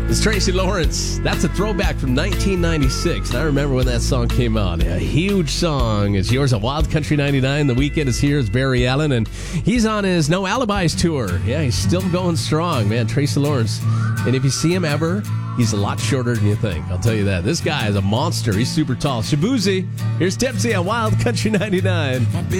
It's Tracy Lawrence. That's a throwback from 1996. And I remember when that song came out. A huge song. It's yours on Wild Country 99. The weekend is here. It's Barry Allen, and he's on his No Alibis tour. Yeah, he's still going strong, man. Tracy Lawrence. And if you see him ever, he's a lot shorter than you think. I'll tell you that. This guy is a monster. He's super tall. Shabuzi. Here's Tipsy on Wild Country 99.